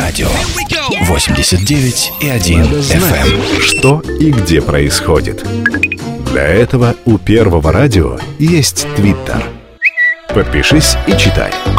радио 89,1 FM. Что и где происходит. Для этого у Первого радио есть Твиттер. Подпишись и читай.